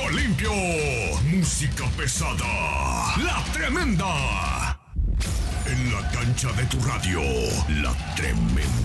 limpio. Música pesada. La Tremenda. En la cancha de tu radio. La Tremenda.